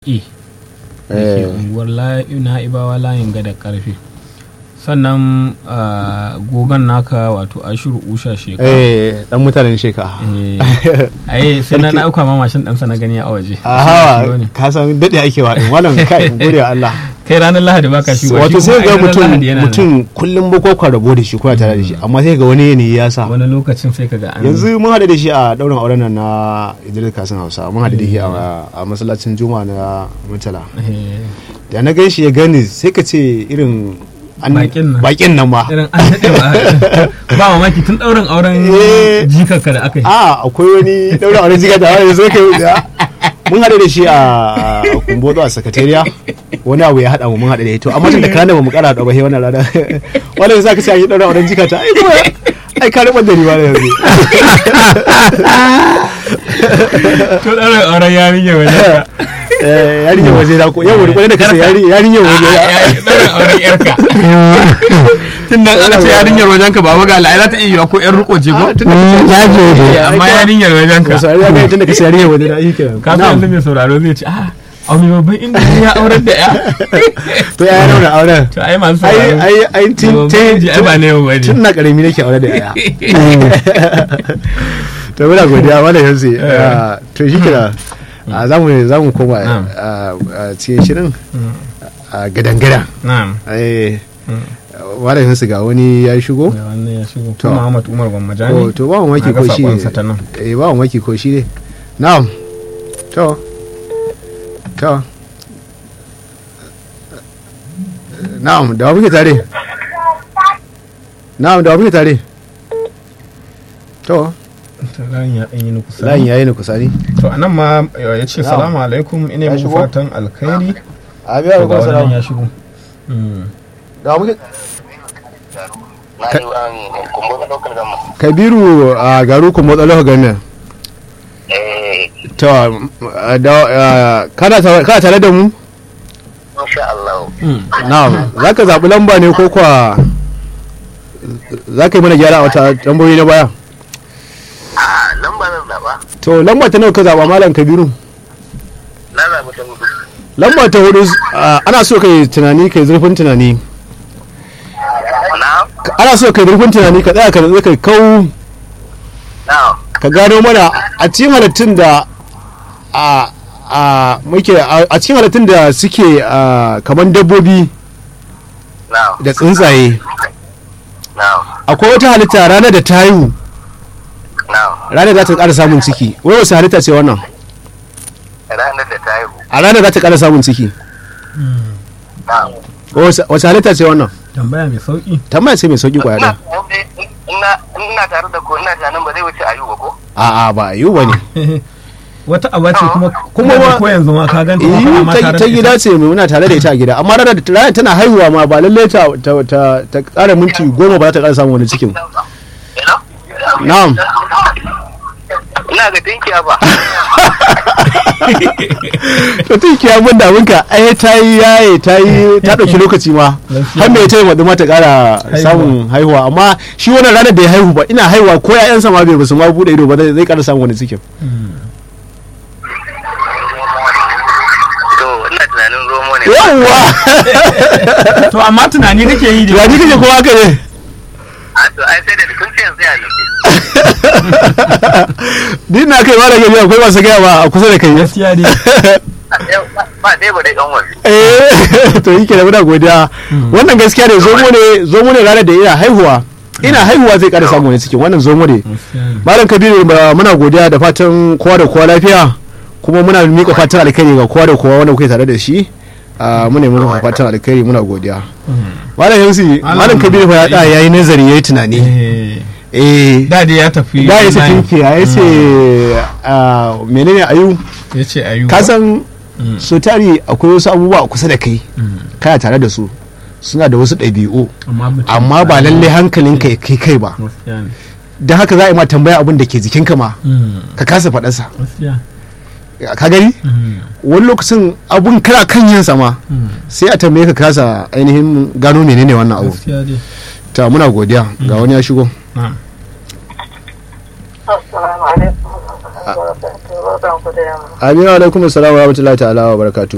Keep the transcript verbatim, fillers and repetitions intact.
e da ke unguwar na'ibawa layin gada karfe. Sannan gogon naka wato ashiru usha sheka eh dan mutanen sheka eh sai na dauka ma mashin dan sa na gani a waje. Aha ka san dade ake wa wannan kai gode Allah. Kai ranar Lahadi baka shi wato sai ga mutum mutum kullum bako ka rabo da shi kuna tare da shi amma sai ga wani ne ya sa wani lokacin sai kaga an yanzu mun hada da shi a daurin auren nan na Idris Kasim Hausa mun hada da shi a masallacin Juma'a na Murtala da na gan shi ya gani sai ka ce irin bakin nan ma irin an daɗe ba mamaki tun ɗaurin auren jikarka da aka yi. A akwai wani ɗaurin auren jikarka da wani zo kai mun haɗe da shi a kumbodo a sakatariya wani abu ya haɗa mu mun haɗe da to amma tun da kana ba mu ƙara haɗa ba sai wannan rana wannan za ka ce a yi ɗaurin auren jikarta ai kuma ai ka rubar da ni ba da yanzu. To ɗaurin auren yarinya waje yarinyar waje na ko yau wani kwanan da kasa yarinyar waje ɗaurin auren yarka tun da ana ce yarinyar wajen ka ba waga la'ai za ta iya yiwa ko yan riko ce ko amma yarinyar wajen ka tun da kasa yarinyar waje na yi kenan ka san yanzu mai sauraro zai ce ah a wani babban inda ya auren da ya to ya yana auren to ai masu sauraro ai ai tun ai ba ne yau bane tun na karami nake aure da ya to muna godiya wala yanzu to shi kira za mu za mu koma a cikin shirin a gadan-gadan. Wadda yansu ga wani ya shigo? Wani ya shigo. To Muhammad Umar Gwammaja ne. To ba mu maki ko shi ne. Eh ba mu maki ko shi ne. Na'am. To. To. Na'am, da muke tare. Na'am, da muke tare. To. Layin ya ɗanyi ni kusa. Layin ya yi ni kusa ne. To a nan ma ya ce salamu alaikum ina muku fatan alkhairi. A biya ga salamu. Ya shigo. Da muke Kabiru a garu kuma tsalo ganin. To kana tare da mu? Insha Allah. Na'am, zaka zabi lamba ne ko kwa zaka yi mana gyara a wata tambayoyi na baya? Lamba zan zaba. To lamba ta nawa ka zaba malam Kabiru? Na zaba ta hudu. Lamba ta hudu ana so kai tunani kai zurfin tunani. Na'am. Ana so kai zurfin tunani ka tsaya ka nutsu kai kau. Na'am. Ka gano mana a cikin halittun da a a muke a cikin halittun da suke kaman dabbobi Na'am. da tsuntsaye. Na'am. Akwai wata halitta ranar da ta haihu. Ranar za ta ƙara samun ciki. Wai wasu halitta ce wannan? Ranar da ta haihu. A ranar za ta ƙara samun ciki. Wasu halitta ce wannan? Tambaya mai sauƙi. Tambaya ce mai sauƙi kwaya ɗaya. Ina tare da ko ina tunanin ba zai wuce Ayuba ko? A'a ba Ayuba ne. Wata aba ce kuma kuma ko yanzu ma ka ganta ma tare ta gida ce mai muna tare da ita a gida amma ranar da ranar tana haihuwa ma ba lalle ta ta ta ƙara minti goma ba za ta ƙara samun wani cikin. Na'am. Ina ga tinkiya ba. To tinkiya mun da munka ai ta yi yaye ta yi ta dauki lokaci ma har me ta yi madu ma ta kara samun haihuwa amma shi wannan ranar da ya haihu ba ina haihuwa ko ƴaƴansa ma bai basu ma bude ido ba zai kara samun wani cikin. To ina tunanin romo ne. Yawwa. To amma tunani kake yi da tunani kake ko haka ne? A to ai sai da kun ce yanzu ya nufi. Din na kai wala gari akwai masu gaya ba a kusa da kai. Gaskiya ne. Ba dai ba dai kan wani. Eh to yake da muna godiya. Wannan gaskiya ne zomo ne zomo ne ranar da ina haihuwa. Ina haihuwa zai ƙara samu wani cikin wannan zomo ne. Malam Kabiru muna godiya da fatan kowa da kowa lafiya kuma muna miƙa fatan alkhairi ga kowa da kowa wanda kuke tare da shi. Muna yi muku fatan alkhairi muna godiya. Malam Yansi Malam Kabiru fa ya da yayi nazari yayi tunani. Eh da ya tafi da ya tafi ke ya ce menene ayu ya ce ayu ka san so tari akwai wasu abubuwa kusa da kai kana tare da su suna da wasu ɗabi'u amma ba lalle hankalinka ya kai kai ba don haka za a yi ma tambaya abin da ke jikinka ma ka kasa faɗarsa ka gani wani lokacin abun kana kan yin sama sai a tambaye ka kasa ainihin gano menene wannan abu ta muna godiya ga wani ya shigo. Assalamu alaikum. Aminu alaikum assalamu wa rahmatullahi ta'ala wa barakatuh.